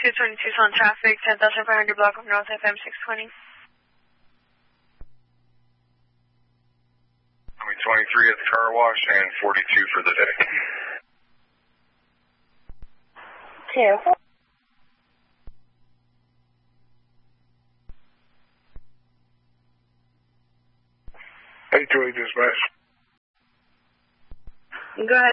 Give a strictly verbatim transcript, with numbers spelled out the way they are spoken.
two twenty-two on traffic, ten thousand five hundred block of North F M six twenty. twenty-three at the car wash and forty-two for the day. Two. eight two eight dispatch. Go ahead.